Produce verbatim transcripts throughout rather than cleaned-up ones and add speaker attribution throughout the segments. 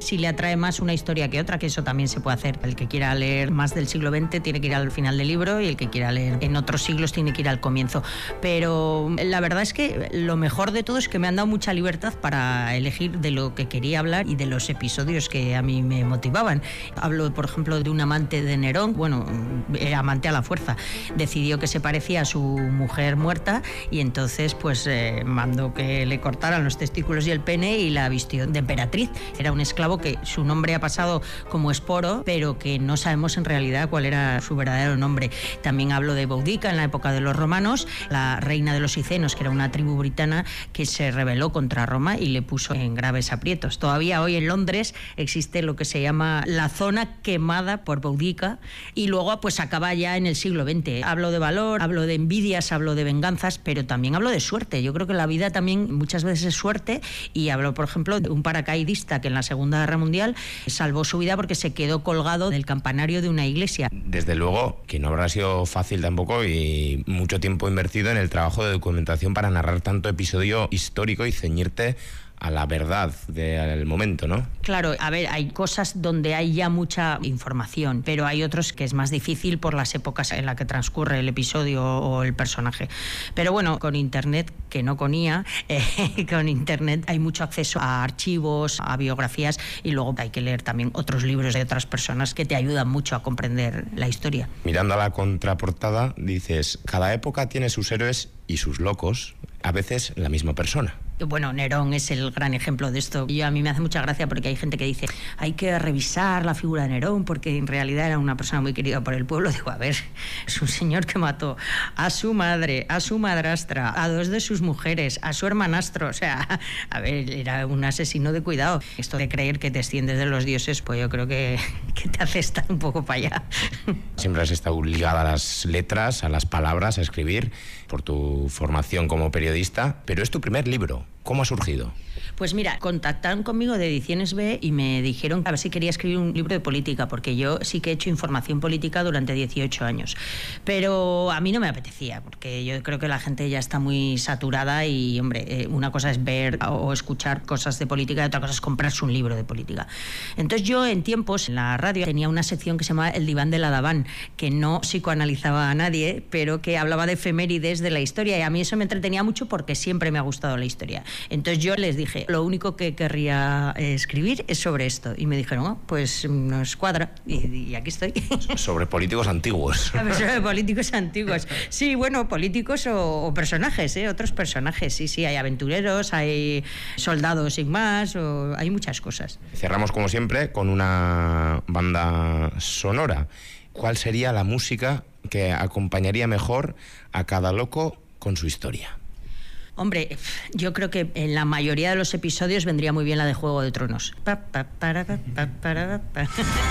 Speaker 1: si le atrae más una historia que otra, que eso también se puede hacer. El que quiera leer más del siglo veinte tiene que ir al final del libro y el que quiera leer en otros siglos tiene que ir al comienzo. Pero la verdad es que lo mejor de todo es que me han dado mucha libertad para elegir de lo que quería hablar y de los episodios que a mí me motivaban. Hablo, por ejemplo, de un amante de Nerón, bueno, era amante a la fuerza, decidió que se parecía a su mujer muerta y entonces pues eh, mandó que le cortaran los testículos y el pene y la vistió de emperatriz. Era un esclavo que su nombre ha pasado como Esporo, pero que no sabemos en realidad cuál era su verdadero nombre. También hablo de Boudica en la época de los romanos, la reina de los Icenos, que era una tribu britana que se rebeló contra Roma y le puso en graves aprietos. Todavía hoy en Londres existe lo que se llama la zona quemada por Boudica y luego pues acaba ya en el siglo veinte. Hablo de valor, hablo de envidias, hablo de venganzas, pero también hablo de suerte. Yo creo que la vida también muchas veces es suerte y hablo, por ejemplo, de un paracaidista que en la Segunda Guerra Mundial salvó su vida porque se quedó colgado del campanario de una iglesia.
Speaker 2: Desde luego que no habrá sido fácil tampoco y mucho tiempo invertido en el trabajo de documentación para narrar tanto episodio histórico y ceñirte a la verdad del momento, ¿no?
Speaker 1: Claro, a ver, hay cosas donde hay ya mucha información, pero hay otros que es más difícil por las épocas en las que transcurre el episodio o el personaje. Pero bueno, con Internet, que no con I A, eh, con Internet hay mucho acceso a archivos, a biografías y luego hay que leer también otros libros de otras personas que te ayudan mucho a comprender la historia.
Speaker 2: Mirando a la contraportada, dices, cada época tiene sus héroes y sus locos, a veces la misma persona.
Speaker 1: Bueno, Nerón es el gran ejemplo de esto. Y a mí me hace mucha gracia porque hay gente que dice hay que revisar la figura de Nerón porque en realidad era una persona muy querida por el pueblo. Digo, a ver, es un señor que mató a su madre, a su madrastra, a dos de sus mujeres, a su hermanastro. O sea, a ver, era un asesino de cuidado. Esto de creer que te desciendes de los dioses, pues yo creo que, que te hace estar un poco para allá.
Speaker 2: Siempre has estado ligada a las letras, a las palabras, a escribir, por tu formación como periodista, pero es tu primer libro. ¿Cómo ha surgido?
Speaker 1: Pues mira, contactaron conmigo de Ediciones B y me dijeron a ver si quería escribir un libro de política, porque yo sí que he hecho información política durante dieciocho años. Pero a mí no me apetecía, porque yo creo que la gente ya está muy saturada y, hombre, una cosa es ver o escuchar cosas de política y otra cosa es comprarse un libro de política. Entonces yo en tiempos, en la radio, tenía una sección que se llamaba El Diván de la Daván, que no psicoanalizaba a nadie, pero que hablaba de efemérides de la historia y a mí eso me entretenía mucho porque siempre me ha gustado la historia. Entonces yo les dije, lo único que querría escribir es sobre esto. Y me dijeron, oh, pues nos cuadra. Y, y aquí estoy.
Speaker 2: Sobre políticos antiguos.
Speaker 1: Sobre políticos antiguos. Sí, bueno, políticos o, o personajes, ¿eh? Otros personajes. Sí, sí, hay aventureros, hay soldados sin más, o, hay muchas cosas.
Speaker 2: Cerramos, como siempre, con una banda sonora. ¿Cuál sería la música que acompañaría mejor a cada loco con su historia?
Speaker 1: Hombre, yo creo que en la mayoría de los episodios vendría muy bien la de Juego de Tronos. Pa, pa, para, pa, pa, para, pa.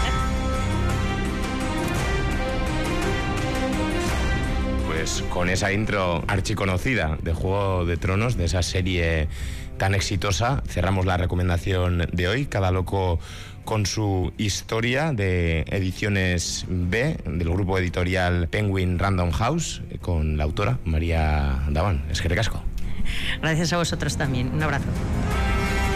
Speaker 2: Pues con esa intro archiconocida de Juego de Tronos, de esa serie tan exitosa, cerramos la recomendación de hoy. Cada loco con su historia, de Ediciones B, del grupo editorial Penguin Random House, con la autora María Daván. Eskerrik asko.
Speaker 1: Gracias a vosotros también. Un abrazo.